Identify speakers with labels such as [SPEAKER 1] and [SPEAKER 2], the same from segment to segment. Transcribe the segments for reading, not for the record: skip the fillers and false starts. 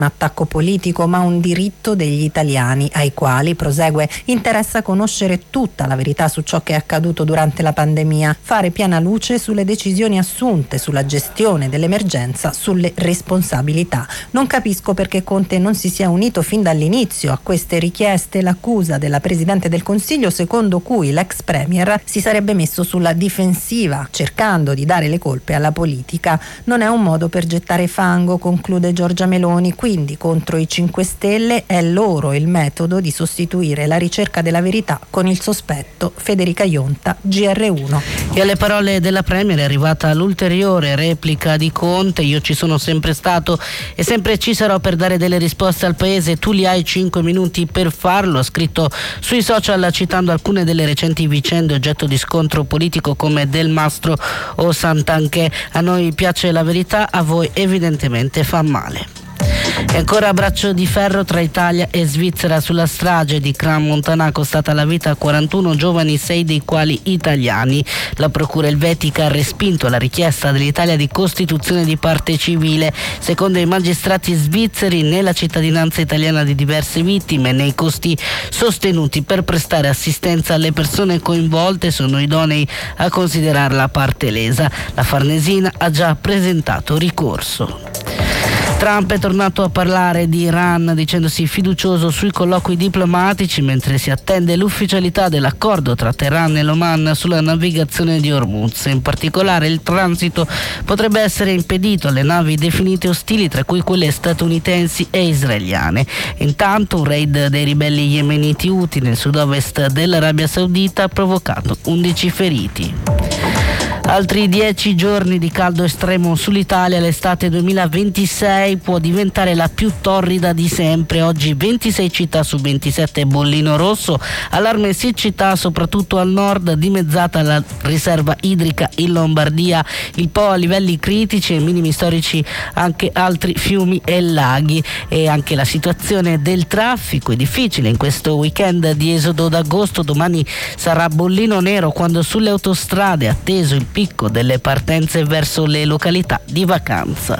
[SPEAKER 1] un attacco politico ma un diritto degli italiani ai quali, prosegue, interessa conoscere tutta la verità su ciò che è accaduto durante la pandemia, fare piena luce sulle decisioni assunte, sulla gestione dell'emergenza, sulle responsabilità. Non capisco perché Conte non si sia unito fin dall'inizio a queste richieste. L'accusa della Presidente del Consiglio secondo cui l'ex premier si sarebbe messo sulla difensiva cercando di dare le colpe alla politica non è un modo per gettare fango, conclude Giorgia Meloni. Quindi contro i 5 Stelle è loro il metodo di sostituire la ricerca della verità con il sospetto. Federica Ionta, GR1.
[SPEAKER 2] E alle parole della Premier è arrivata l'ulteriore replica di Conte: io ci sono sempre stato e sempre ci sarò per dare delle risposte al Paese, tu li hai 5 minuti per farlo, ha scritto sui social citando alcune delle recenti vicende oggetto di scontro politico come Del Mastro o Santanchè. A noi piace la verità, a voi evidentemente fa male. E ancora a braccio di ferro tra Italia e Svizzera sulla strage di Crans Montana, costata la vita a 41 giovani, 6 dei quali italiani. La procura elvetica ha respinto la richiesta dell'Italia di costituzione di parte civile. Secondo i magistrati svizzeri, né la cittadinanza italiana di diverse vittime né i costi sostenuti per prestare assistenza alle persone coinvolte sono idonei a considerarla parte lesa. La Farnesina ha già presentato ricorso. Trump è tornato a parlare di Iran dicendosi fiducioso sui colloqui diplomatici mentre si attende l'ufficialità dell'accordo tra Teheran e l'Oman sulla navigazione di Hormuz. In particolare il transito potrebbe essere impedito alle navi definite ostili, tra cui quelle statunitensi e israeliane. Intanto un raid dei ribelli yemeniti Houthi nel sud-ovest dell'Arabia Saudita ha provocato 11 feriti. Altri 10 giorni di caldo estremo sull'Italia. L'estate 2026 può diventare la più torrida di sempre. Oggi 26 città su 27 bollino rosso, allarme siccità soprattutto al nord, dimezzata la riserva idrica in Lombardia, il Po a livelli critici e minimi storici anche altri fiumi e laghi. E anche la situazione del traffico è difficile in questo weekend di esodo d'agosto. Domani sarà bollino nero quando sulle autostrade, atteso il picco delle partenze verso le località di vacanza.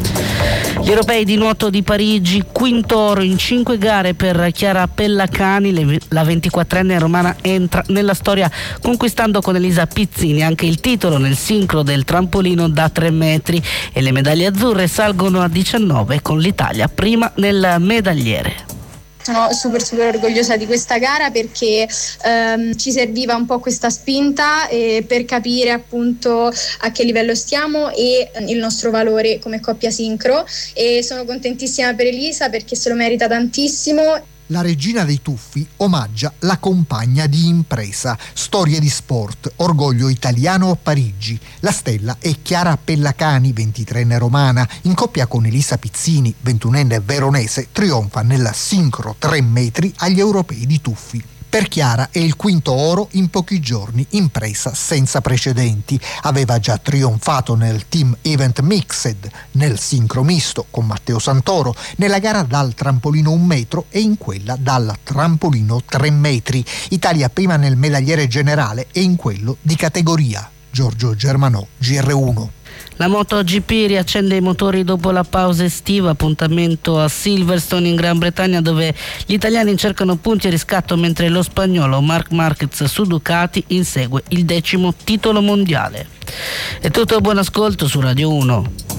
[SPEAKER 2] Gli europei di nuoto di Parigi, quinto oro in 5 gare per Chiara Pellacani. La 24enne romana entra nella storia conquistando con Elisa Pizzini anche il titolo nel sincro del trampolino da 3 metri e le medaglie azzurre salgono a 19 con l'Italia prima nel medagliere.
[SPEAKER 3] Sono super orgogliosa di questa gara perché ci serviva un po' questa spinta per capire appunto a che livello stiamo e il nostro valore come coppia sincro, e sono contentissima per Elisa perché se lo merita tantissimo.
[SPEAKER 4] La regina dei tuffi omaggia la compagna di impresa. Storie di sport, orgoglio italiano a Parigi. La stella è Chiara Pellacani, 23enne romana, in coppia con Elisa Pizzini, 21enne veronese, trionfa nella sincro 3 metri agli europei di tuffi. Per Chiara è il quinto oro in pochi giorni, impresa senza precedenti. Aveva già trionfato nel team event mixed, nel sincro misto con Matteo Santoro, nella gara dal trampolino 1 metro e in quella dal trampolino 3 metri. Italia prima nel medagliere generale e in quello di categoria. Giorgio Germanò, GR1.
[SPEAKER 2] La MotoGP riaccende i motori dopo la pausa estiva, appuntamento a Silverstone in Gran Bretagna dove gli italiani cercano punti e riscatto mentre lo spagnolo Marc Marquez su Ducati insegue il 10° titolo mondiale. È tutto, buon ascolto su Radio 1.